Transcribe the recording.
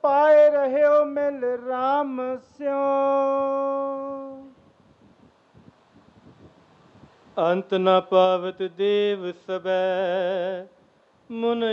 पाए रहियो मिल राम स्यों। अंत न पावत देव सबै मुन